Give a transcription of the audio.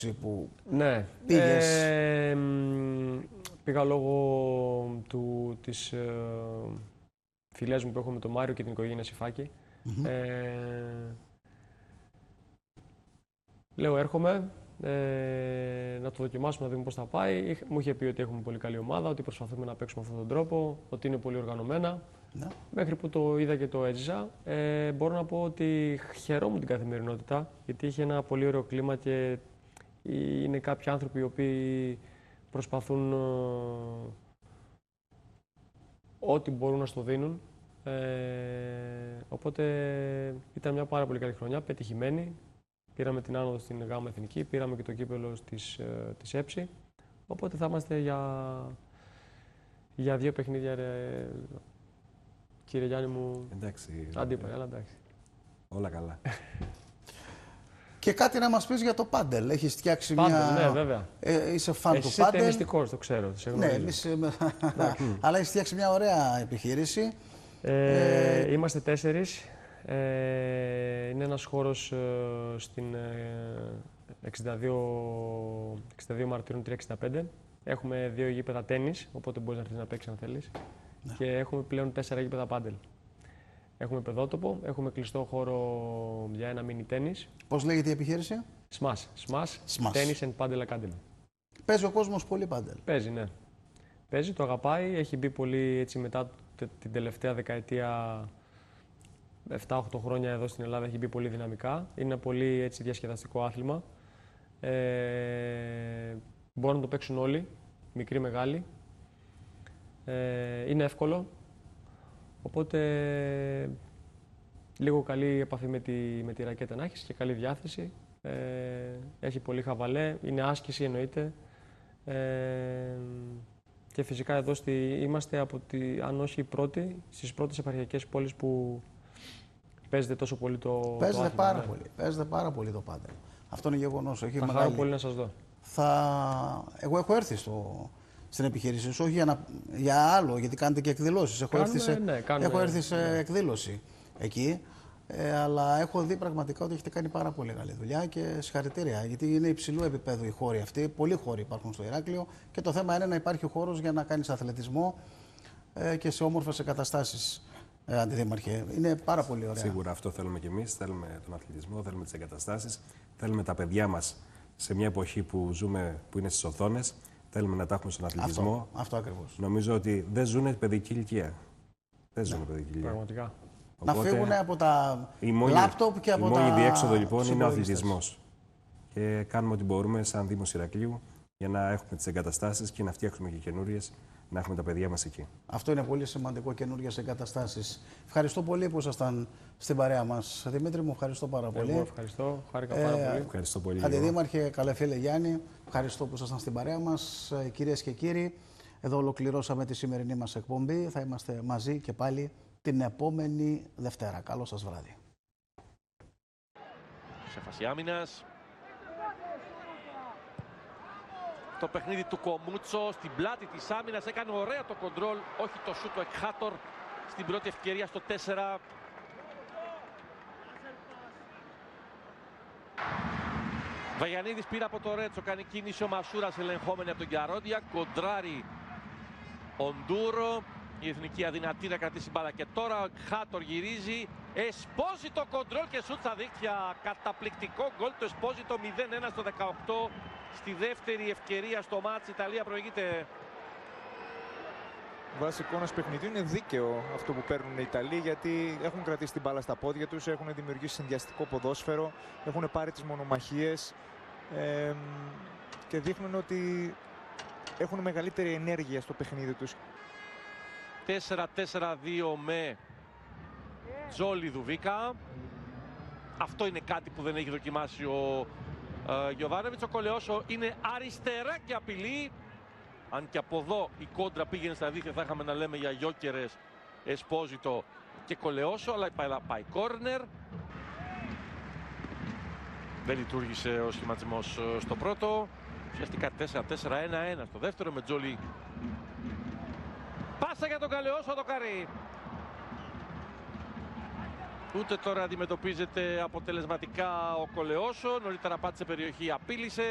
που Ναι. πήγες. Πήγα λόγω της φιλίας μου που έχω με τον Μάριο και την οικογένεια Σιφάκη. Λέω έρχομαι να το δοκιμάσουμε, να δούμε πώς θα πάει. Μου είχε πει ότι έχουμε πολύ καλή ομάδα, ότι προσπαθούμε να παίξουμε αυτόν τον τρόπο, ότι είναι πολύ οργανωμένα. Ναι. Μέχρι που το είδα και το έζησα, μπορώ να πω ότι χαιρόμουν την καθημερινότητα, γιατί είχε ένα πολύ ωραίο κλίμα και είναι κάποιοι άνθρωποι οι οποίοι προσπαθούν ό,τι μπορούν να στο δίνουν. Οπότε ήταν μια πάρα πολύ καλή χρονιά, πετυχημένη. Πήραμε την άνοδο στην ΓΑΜΑ Εθνική, πήραμε και το κύπελο της ΕΨΗ. Οπότε θα είμαστε για 2 παιχνίδια, κύριε Γιάννη μου. Εντάξει. Αντίπαλοι, αλλά εντάξει. Όλα καλά. Και κάτι να μας πεις για το πάντελ. Έχεις φτιάξει Πάντελ, ναι, βέβαια. Είσαι φαν του Είσαι πάντελ. ταινιστικός, το ξέρω. Ναι, εμείς... Αλλά έχεις φτιάξει μια ωραία επιχείρηση. Είμαστε 4. Είναι ένας χώρος στην 62 Μαρτύρων 365. Έχουμε 2 γήπεδα τένις, οπότε μπορείς να έρθεις να παίξεις αν θέλεις. Ναι. Και έχουμε πλέον 4 γήπεδα πάντελ. Έχουμε παιδότοπο, έχουμε κλειστό χώρο για ένα μίνι τένις. Πώς λέγεται η επιχείρηση? Smash. Tennis and Padel Academy. Παίζει ο κόσμος πολύ πάντελ. Παίζει, ναι. Παίζει, το αγαπάει. Έχει μπει πολύ έτσι μετά την τελευταία δεκαετία, 7-8 χρόνια εδώ στην Ελλάδα, έχει μπει πολύ δυναμικά. Είναι ένα πολύ έτσι διασκεδαστικό άθλημα. Μπορούν να το παίξουν όλοι, μικροί, μεγάλοι. Είναι εύκολο. Οπότε λίγο καλή επαφή με τη ρακέτα να έχεις και καλή διάθεση. Έχει πολύ χαβαλέ, είναι άσκηση εννοείται. Και φυσικά εδώ είμαστε αν όχι οι πρώτοι, στις πρώτες επαρχιακές πόλεις που παίζεται τόσο πολύ το Παίζεται άθλημα, πάρα ναι. πολύ. Παίζεται πάρα πολύ το πάντελ. Αυτό είναι γεγονός. Θα χαρώ πολύ να σας δω. Εγώ έχω έρθει στην επιχείρησή σου, όχι για άλλο, γιατί κάνετε και εκδηλώσεις. Έχω έρθει σε εκδήλωση εκεί, αλλά έχω δει πραγματικά ότι έχετε κάνει πάρα πολύ καλή δουλειά και συγχαρητήρια, γιατί είναι υψηλού επίπεδου οι χώροι αυτοί. Πολλοί χώροι υπάρχουν στο Ηράκλειο και το θέμα είναι να υπάρχει χώρος για να κάνεις αθλητισμό και σε όμορφες εγκαταστάσεις. Αντιδήμαρχε, είναι πάρα πολύ ωραία. Σίγουρα αυτό θέλουμε κι εμείς. Θέλουμε τον αθλητισμό, θέλουμε τις εγκαταστάσεις, θέλουμε τα παιδιά μας σε μια εποχή που ζούμε, που είναι στις οθόνες. Θέλουμε να τα έχουμε στον αθλητισμό. Αυτό ακριβώς. Νομίζω ότι δεν ζουν παιδική ηλικία. Δεν ζουν παιδική ηλικία. Πραγματικά. Να φύγουν από τα λάπτοπ και από τα. Η μόνη διέξοδο λοιπόν είναι ο αθλητισμός. Και κάνουμε ό,τι μπορούμε σαν Δήμος Ηρακλείου για να έχουμε τις εγκαταστάσεις και να φτιάξουμε και καινούριες, να έχουμε τα παιδιά μας εκεί. Αυτό είναι πολύ σημαντικό, καινούριες εγκαταστάσεις. Ευχαριστώ πολύ που ήσασταν στην παρέα μας. Δημήτρη μου, ευχαριστώ πάρα πολύ. Εγώ ευχαριστώ, χάρηκα πάρα πολύ. Ευχαριστώ πολύ. Αντιδήμαρχε, καλέ φίλε Γιάννη, ευχαριστώ που ήσασταν στην παρέα μας. Κυρίες και κύριοι, εδώ ολοκληρώσαμε τη σημερινή μας εκπομπή. Θα είμαστε μαζί και πάλι την επόμενη Δευτέρα. Καλό σας βράδυ. Σε φάση άμυνας. Το παιχνίδι του Κομούτσο στην πλάτη της άμυνας, έκανε ωραία το κοντρόλ, όχι το σούτ του Εκχάτορ στην πρώτη ευκαιρία στο 4. Βαγιανίδης πήρε από το Ρέτσο, κάνει κίνηση ο Μασούρας ελεγχόμενη από τον Κιαρόντια, κοντράρει ο Ντούρο, η εθνική αδυνατή να κρατήσει μπάλα και τώρα ο Εκχάτορ γυρίζει, Εσπόζιτο κοντρόλ και σούτ στα δίχτυα, καταπληκτικό γκολ του Εσπόζιτο, 0-1 στο 18. Στη δεύτερη ευκαιρία στο μάτς, η Ιταλία προηγείται. Βάσει εικόνας παιχνιδιού είναι δίκαιο αυτό που παίρνουν οι Ιταλοί, γιατί έχουν κρατήσει την μπάλα στα πόδια τους, έχουν δημιουργήσει συνδυαστικό ποδόσφαιρο, έχουν πάρει τις μονομαχίες και δείχνουν ότι έχουν μεγαλύτερη ενέργεια στο παιχνίδι τους. 4-4-2 με Τζόλι Δουβίκα. Αυτό είναι κάτι που δεν έχει δοκιμάσει ο Γιοβάνοβιτς. Ο Κολεόσο είναι αριστερά και απειλεί. Αν και από εδώ η κόντρα πήγαινε στα δίχτυα, θα είχαμε να λέμε για γιόκερες, Εσπόζιτο και Κολεόσο, αλλά πάει κόρνερ. Δεν λειτουργήσε ο σχηματισμός στο πρώτο. Ουσιαστικά 4-4-1-1 στο δεύτερο με Τζόλι. Πάσα για τον Κολεόσο, το καρύ. Ούτε τώρα αντιμετωπίζεται αποτελεσματικά ο Κολεόσο. Νωρίτερα πάτησε περιοχή, απείλησε.